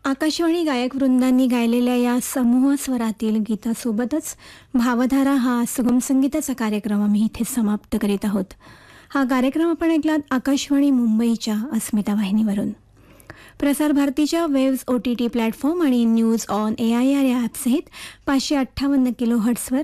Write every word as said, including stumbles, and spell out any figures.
आकाशवाणी गायक वृंदांनी गायलेल्या या समूह स्वरातील गीतासोबतच भावधारा हा सुगम संगीताचा कार्यक्रम आम्ही इथे समाप्त करीत आहोत. हा कार्यक्रम आपण ऐकलात आकाशवाणी मुंबईच्या अस्मिता वाहिनीवरून. प्रसार भारतीच्या waves O T T platform आणि news on A I R या ॲपसहित पाचशे अठ्ठावन्न किलो हर्ट्सवर